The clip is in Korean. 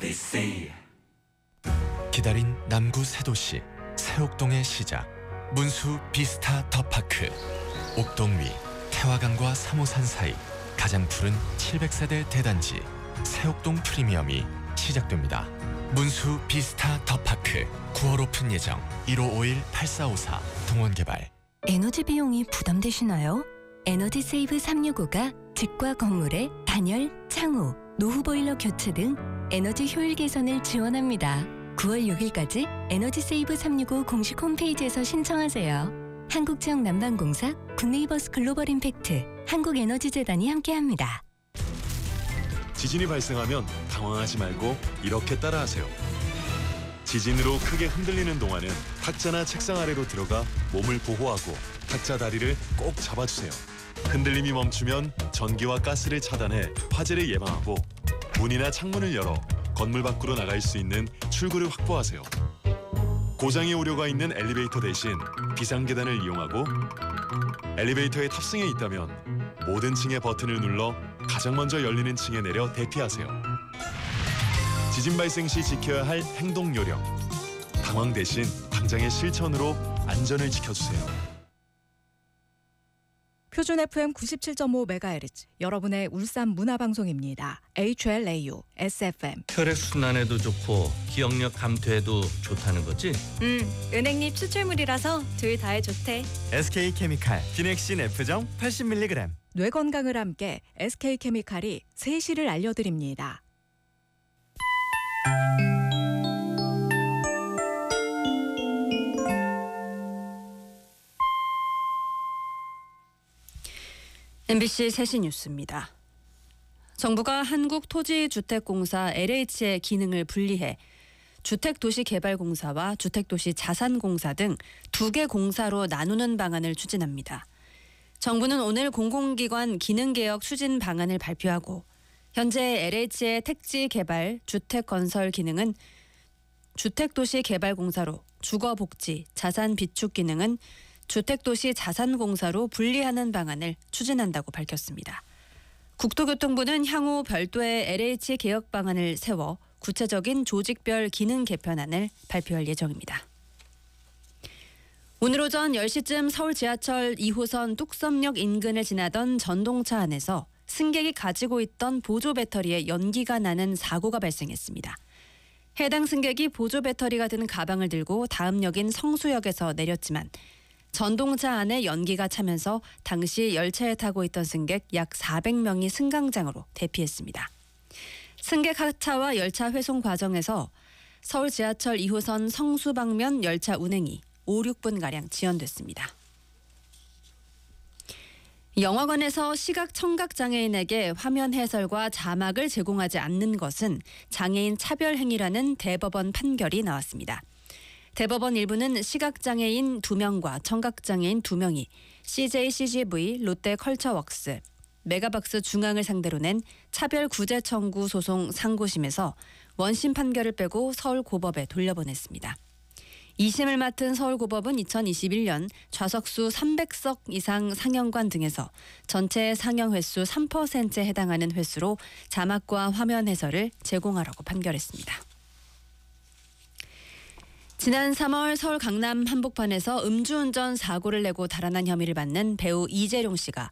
NODC. 기다린 남구 새 도시 새옥동의 시작, 문수 비스타 더파크. 옥동 위 태화강과 3호산 사이 가장 푸른 700세대 대단지 새옥동 프리미엄이 시작됩니다. 문수 비스타 더파크 9월 오픈 예정. 1551-8454 동원개발. 에너지 비용이 부담되시나요? 에너지 세이브 365가 집과 건물의 단열, 창호, 노후 보일러 교체 등 에너지 효율 개선을 지원합니다. 9월 6일까지 에너지 세이브 365 공식 홈페이지에서 신청하세요. 한국지역 난방공사, 굿네이버스 글로벌 임팩트, 한국에너지재단이 함께합니다. 지진이 발생하면 당황하지 말고 이렇게 따라하세요. 지진으로 크게 흔들리는 동안은 탁자나 책상 아래로 들어가 몸을 보호하고 탁자 다리를 꼭 잡아주세요. 흔들림이 멈추면 전기와 가스를 차단해 화재를 예방하고 문이나 창문을 열어 건물 밖으로 나갈 수 있는 출구를 확보하세요. 고장의 우려가 있는 엘리베이터 대신 비상계단을 이용하고 엘리베이터에 탑승해 있다면 모든 층의 버튼을 눌러 가장 먼저 열리는 층에 내려 대피하세요. 지진 발생 시 지켜야 할 행동 요령. 당황 대신 당장의 실천으로 안전을 지켜주세요. 표준 FM 97.5MHz, 여러분의 울산 문화방송입니다. HLAU, SFM. 혈액순환에도 좋고 기억력 감퇴에도 좋다는 거지? 은행잎 추출물이라서 둘 다에 좋대. SK케미칼 비넥신 F정 80mg. 뇌 건강을 함께 SK케미칼이 세시를 알려드립니다. MBC 세시 뉴스입니다. 정부가 한국토지주택공사 LH의 기능을 분리해 주택도시개발공사와 주택도시자산공사 등 두 개 공사로 나누는 방안을 추진합니다. 정부는 오늘 공공기관 기능개혁 추진 방안을 발표하고 현재 LH의 택지개발, 주택건설 기능은 주택도시개발공사로, 주거복지, 자산비축 기능은 주택도시자산공사로 분리하는 방안을 추진한다고 밝혔습니다. 국토교통부는 향후 별도의 LH 개혁 방안을 세워 구체적인 조직별 기능 개편안을 발표할 예정입니다. 오늘 오전 10시쯤 서울 지하철 2호선 뚝섬역 인근을 지나던 전동차 안에서 승객이 가지고 있던 보조 배터리에 연기가 나는 사고가 발생했습니다. 해당 승객이 보조 배터리가 든 가방을 들고 다음 역인 성수역에서 내렸지만 전동차 안에 연기가 차면서 당시 열차에 타고 있던 승객 약 400명이 승강장으로 대피했습니다. 승객 하차와 열차 회송 과정에서 서울 지하철 2호선 성수 방면 열차 운행이 5, 6분가량 지연됐습니다. 영화관에서 시각 청각 장애인에게 화면 해설과 자막을 제공하지 않는 것은 장애인 차별 행위라는 대법원 판결이 나왔습니다. 대법원 일부는 시각장애인 2명과 청각장애인 2명이 CJ CGV, 롯데컬처웍스, 메가박스 중앙을 상대로 낸 차별구제 청구 소송 상고심에서 원심 판결을 빼고 서울고법에 돌려보냈습니다. 2심을 맡은 서울고법은 2021년 좌석수 300석 이상 상영관 등에서 전체 상영 횟수 3%에 해당하는 횟수로 자막과 화면 해설을 제공하라고 판결했습니다. 지난 3월 서울 강남 한복판에서 음주운전 사고를 내고 달아난 혐의를 받는 배우 이재룡 씨가